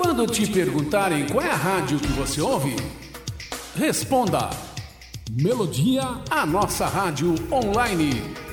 Quando te perguntarem qual é a rádio que você ouve, responda: Melodia, a nossa rádio online.